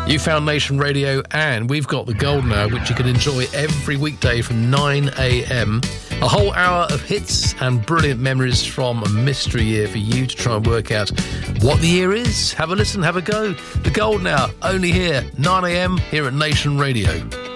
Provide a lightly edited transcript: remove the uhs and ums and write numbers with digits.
You found Nation Radio, and we've got the Golden Hour, which you can enjoy every weekday from 9 a.m. A whole hour of hits and brilliant memories from a mystery year for you to try and work out what the year is. Have a listen, have a go. The Golden Hour, only here, 9 a.m. here at Nation Radio.